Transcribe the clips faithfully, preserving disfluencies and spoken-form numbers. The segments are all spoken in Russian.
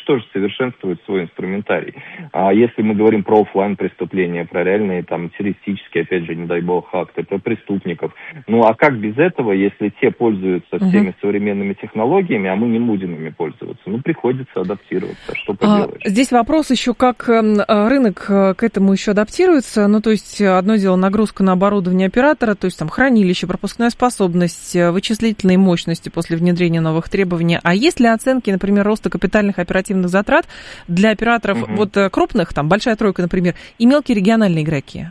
тоже совершенствуют свой инструментарий. А если мы говорим про офлайн преступления, про реальные там террористические, опять же, не дай бог, акты, про преступников, ну а как без этого, если те пользуются всеми uh-huh. современными технологиями, а мы не будем ими пользоваться? Ну, приходится адаптироваться, что поделаешь. А, здесь вопрос еще, как рынок к этому еще адаптируется. Ну, то есть, одно дело нагрузка на оборудование оператора, то есть там хранилище, пропускная способность, вычислительные мощности после внедрения новых требований. А есть ли оценки, например, роста капитальных оперативных затрат для операторов uh-huh. вот крупных, там большая тройка, например, и мелкие региональные игроки?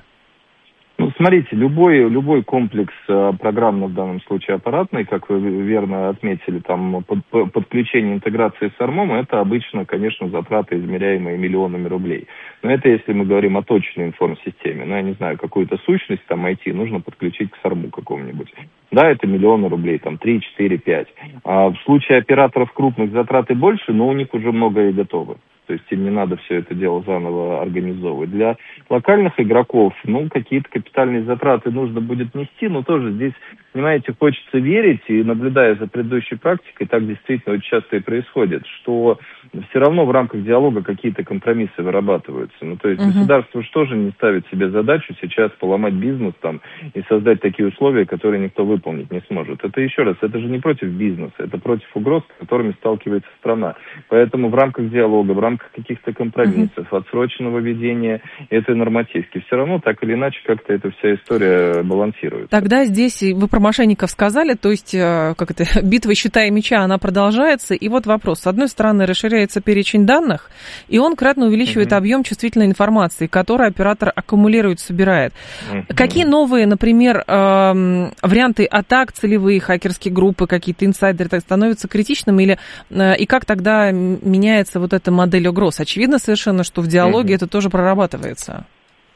Ну, смотрите, любой, любой комплекс программно, в данном случае аппаратный, как вы верно отметили, там под, подключение интеграции с АРМом, это обычно, конечно, затраты, измеряемые миллионами рублей. Но это если мы говорим о точной информсистеме. Ну, я не знаю, какую-то сущность там ай ти нужно подключить к САРМу какому-нибудь. Да, это миллионы рублей, там три, четыре, пять. А в случае операторов крупных затраты больше, но у них уже многое готово. То есть им не надо все это дело заново организовывать. Для локальных игроков, ну, какие-то капитальные затраты нужно будет нести, но тоже здесь, понимаете, хочется верить, и наблюдая за предыдущей практикой, так действительно очень часто и происходит, что все равно в рамках диалога какие-то компромиссы вырабатываются. Ну, то есть uh-huh. государство же тоже не ставит себе задачу сейчас поломать бизнес там и создать такие условия, которые никто выполнить не сможет. Это еще раз, это же не против бизнеса, это против угроз, с которыми сталкивается страна. Поэтому в рамках диалога, в рамках каких-то компромиссов, uh-huh. отсроченного ведения этой нормативки, все равно так или иначе как-то эта вся история балансирует. Тогда здесь вы про мошенников сказали, то есть как это, битва щита и меча, она продолжается. И вот вопрос. С одной стороны, расширяется перечень данных, и он кратно увеличивает uh-huh. объем чувствительной информации, которую оператор аккумулирует, собирает. Uh-huh. Какие новые, например, э, варианты атак, целевые хакерские группы, какие-то инсайдеры так становятся критичными, или, э, и как тогда меняется вот эта модель угроз? Очевидно совершенно, что в диалоге uh-huh. это тоже прорабатывается.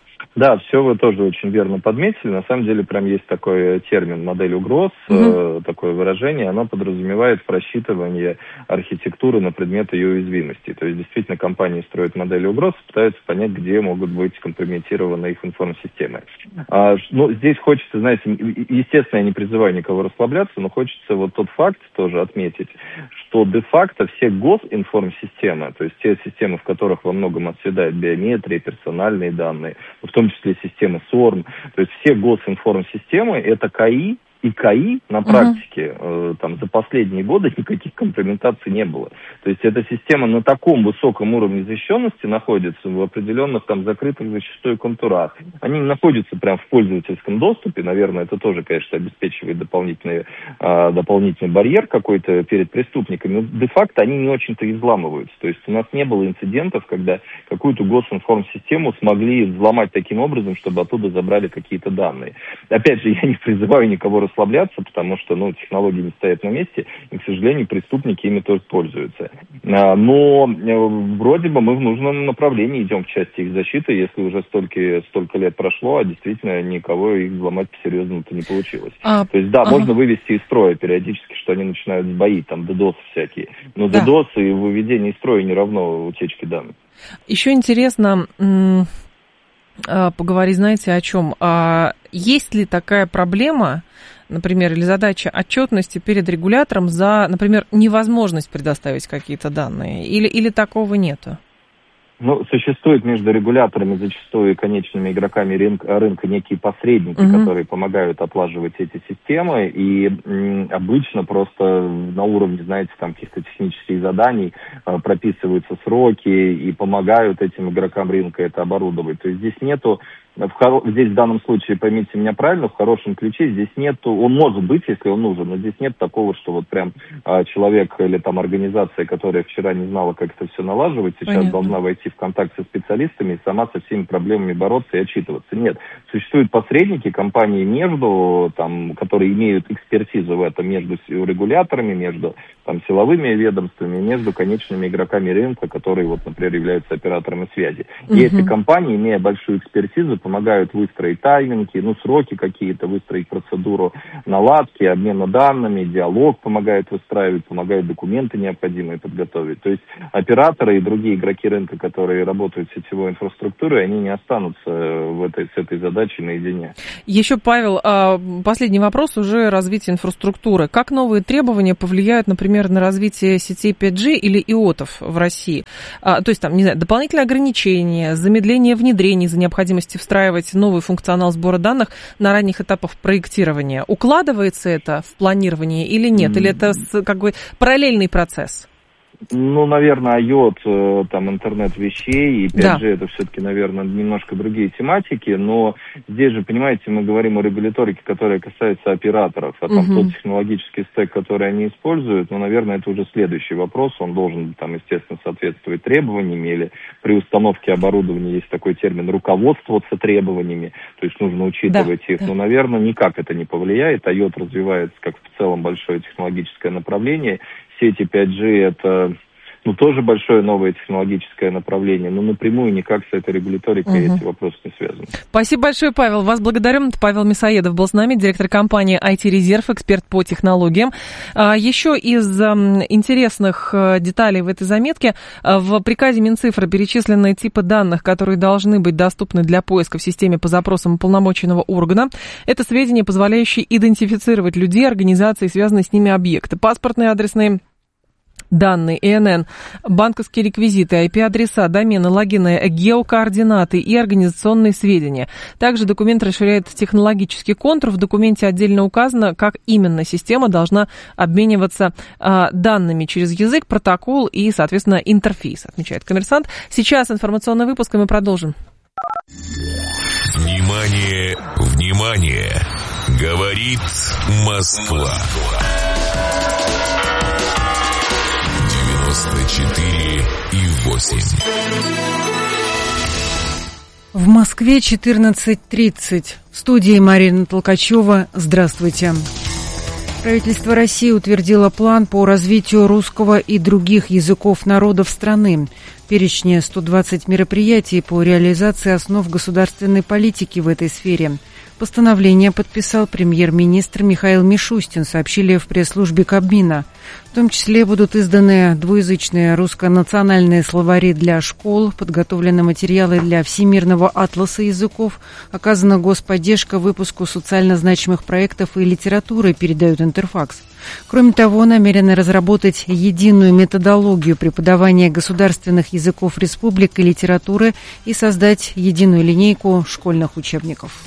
Да, все вы тоже очень верно подметили. На самом деле, прям есть такой термин «модель угроз», uh-huh. э, такое выражение, оно подразумевает просчитывание архитектуры на предмет ее уязвимости. То есть, действительно, компании строят модели угроз, пытаются понять, где могут быть компрометированы их информсистемы. А, ну, здесь хочется, знаете, естественно, я не призываю никого расслабляться, но хочется вот тот факт тоже отметить, что де-факто все госинформсистемы, то есть те системы, в которых во многом отседает биометрия, персональные данные, в том числе системы СОРМ, то есть все госинформсистемы, это КАИ, и КАИ на практике uh-huh. э, там, за последние годы никаких компрометаций не было. То есть эта система на таком высоком уровне защищенности находится в определенных там закрытых зачастую контурах. Они не находятся прямо в пользовательском доступе. Наверное, это тоже, конечно, обеспечивает дополнительный, э, дополнительный барьер какой-то перед преступниками. Но де-факто они не очень-то взламываются. То есть у нас не было инцидентов, когда какую-то госинформсистему смогли взломать таким образом, чтобы оттуда забрали какие-то данные. Опять же, я не призываю никого расслабляться, потому что, ну, технологии не стоят на месте, и, к сожалению, преступники ими тоже пользуются. Но вроде бы мы в нужном направлении идем в части их защиты, если уже столько, столько лет прошло, а действительно никого их взломать по-серьезному-то не получилось. А, То есть, да, ага. можно вывести из строя периодически, что они начинают сбоить, там, ддос всякие. Но да. ддос и выведение из строя не равно утечке данных. Еще интересно поговорить, знаете, о чем? Есть ли такая проблема, например, или задача отчетности перед регулятором за, например, невозможность предоставить какие-то данные? Или, или такого нету? Ну, существует между регуляторами, зачастую и конечными игроками рынка, рынка некие посредники, uh-huh. которые помогают отлаживать эти системы, и м, обычно просто на уровне, знаете, там каких-то технических заданий э, прописываются сроки и помогают этим игрокам рынка это оборудовать. То есть здесь нету, в хоро... здесь в данном случае, поймите меня правильно, в хорошем ключе здесь нету, он может быть, если он нужен, но здесь нет такого, что вот прям э, человек или там организация, которая вчера не знала, как это все налаживать, сейчас Понятно. должна войти в контакт со специалистами и сама со всеми проблемами бороться и отчитываться. Нет. Существуют посредники, компании между, там, которые имеют экспертизу в этом между регуляторами, между там, силовыми ведомствами, между конечными игроками рынка, которые, вот, например, являются операторами связи. Uh-huh. И эти компании, имея большую экспертизу, помогают выстроить тайминги, ну, сроки какие-то, выстроить процедуру наладки, обмена данными, диалог помогает выстраивать, помогают документы необходимые подготовить. То есть операторы и другие игроки рынка, которые работают в сетевой инфраструктуре, они не останутся в этой, с этой задачей наедине. Еще, Павел, последний вопрос уже развития инфраструктуры. Как новые требования повлияют, например, на развитие сетей пять джи или ИОТов в России? То есть, там, не знаю, дополнительные ограничения, замедление внедрений из-за необходимости встраивать новый функционал сбора данных на ранних этапах проектирования. Укладывается это в планирование или нет? Или это как бы параллельный процесс? Ну, наверное, IoT, там, интернет вещей и пять джи, да, это все-таки, наверное, немножко другие тематики, но здесь же, понимаете, мы говорим о регуляторике, которая касается операторов, а там угу. тот технологический стек, который они используют, ну, наверное, это уже следующий вопрос, он должен, там, естественно, соответствовать требованиям, или при установке оборудования есть такой термин руководствоваться требованиями, то есть нужно учитывать да, их, да. но, наверное, никак это не повлияет, IoT развивается как в целом большое технологическое направление. Сети пять джи это, ну, тоже большое новое технологическое направление, но напрямую никак с этой регуляторикой угу. эти вопросы не связаны. Спасибо большое, Павел. Вас благодарим. Павел Мясоедов был с нами, директор компании ай ти-Резерв, эксперт по технологиям. Еще из интересных деталей в этой заметке. В приказе Минцифры перечислены типы данных, которые должны быть доступны для поиска в системе по запросам уполномоченного органа. Это сведения, позволяющие идентифицировать людей, организации, связанные с ними объекты. Паспортные, адресные данные, ИНН, банковские реквизиты, ай пи-адреса, домены, логины, геокоординаты и организационные сведения. Также документ расширяет технологический контур. В документе отдельно указано, как именно система должна обмениваться а, данными через язык, протокол и, соответственно, интерфейс, отмечает «Коммерсант». Сейчас информационный выпуск, и мы продолжим. Внимание, внимание! Говорит Москва. девяносто четыре и восемь. В Москве четырнадцать тридцать. В студии Марина Толкачева. Здравствуйте. Правительство России утвердило план по развитию русского и других языков народов страны. В перечне сто двадцать мероприятий по реализации основ государственной политики в этой сфере. Постановление подписал премьер-министр Михаил Мишустин, сообщили в пресс-службе Кабмина. В том числе будут изданы двуязычные русско-национальные словари для школ, подготовлены материалы для Всемирного атласа языков, оказана господдержка выпуску социально значимых проектов и литературы, передает Интерфакс. Кроме того, намерены разработать единую методологию преподавания государственных языков республик и литературы и создать единую линейку школьных учебников.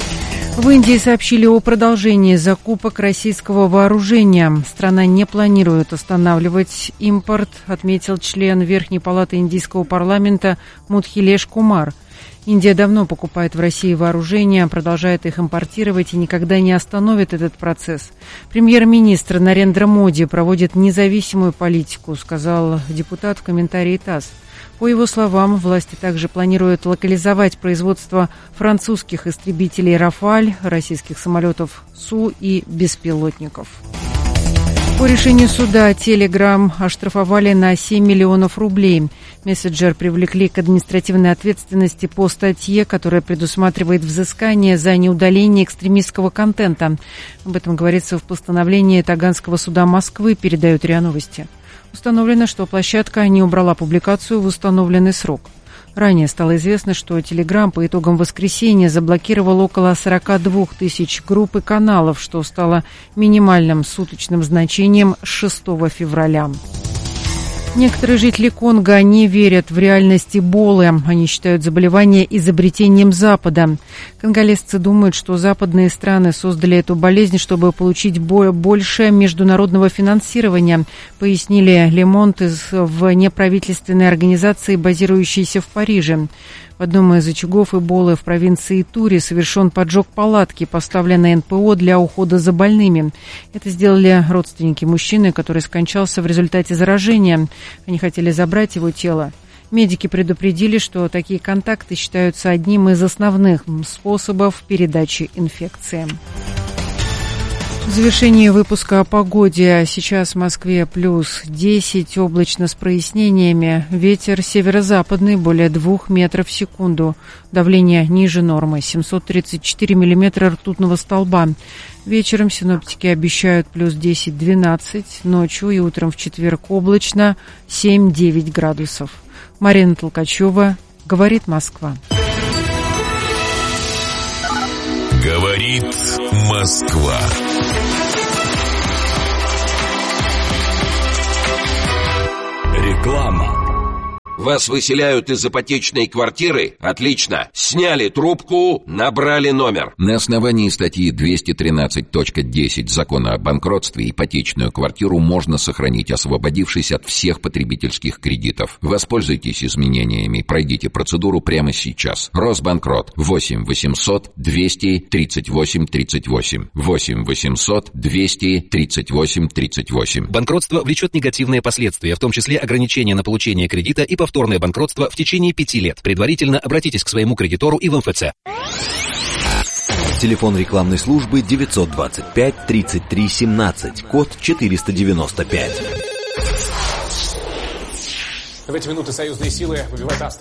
В Индии сообщили о продолжении закупок российского вооружения. Страна не планирует останавливать импорт, отметил член Верхней палаты индийского парламента Мудхилеш Кумар. Индия давно покупает в России вооружение, продолжает их импортировать и никогда не остановит этот процесс. Премьер-министр Нарендра Моди проводит независимую политику, сказал депутат в комментарии ТАСС. По его словам, власти также планируют локализовать производство французских истребителей «Рафаль», российских самолетов Су и беспилотников. По решению суда Telegram оштрафовали на семь миллионов рублей. Мессенджер привлекли к административной ответственности по статье, которая предусматривает взыскание за неудаление экстремистского контента. Об этом говорится в постановлении Таганского суда Москвы, передают РИА Новости. Установлено, что площадка не убрала публикацию в установленный срок. Ранее стало известно, что Telegram по итогам воскресенья заблокировал около сорок два тысяч групп и каналов, что стало минимальным суточным значением с шестого февраля. Некоторые жители Конго не верят в реальность Эболы. Они считают заболевание изобретением Запада. Конголезцы думают, что западные страны создали эту болезнь, чтобы получить больше международного финансирования, пояснили Ле Монт из неправительственной организации, базирующейся в Париже. В одном из очагов Эболы в провинции Тури совершен поджог палатки, поставленной эн пэ о для ухода за больными. Это сделали родственники мужчины, который скончался в результате заражения. Они хотели забрать его тело. Медики предупредили, что такие контакты считаются одним из основных способов передачи инфекции. В завершении выпуска о погоде. Сейчас в Москве плюс десять, облачно с прояснениями. Ветер северо-западный, более двух метров в секунду. Давление ниже нормы, семьсот тридцать четыре миллиметра ртутного столба. Вечером синоптики обещают плюс десять-двенадцать, ночью и утром в четверг облачно семь-девять градусов. Марина Толкачева, говорит Москва. Говорит Москва. Реклама. Вас выселяют из ипотечной квартиры? Отлично. Сняли трубку, набрали номер. На основании статьи двести тринадцать точка десять Закона о банкротстве ипотечную квартиру можно сохранить, освободившись от всех потребительских кредитов. Воспользуйтесь изменениями, пройдите процедуру прямо сейчас. Росбанкрот. восемь восемьсот двести тридцать восемь тридцать восемь. восемь восемьсот двести тридцать восемь тридцать восемь. Банкротство влечет негативные последствия, в том числе ограничения на получение кредита и повторное банкротство в течение пяти лет. Предварительно обратитесь к своему кредитору и в эм эф цэ. Телефон рекламной службы девятьсот двадцать пять тридцать три семнадцать, код четыреста девяносто пять. В эти минуты союзные силы выбивают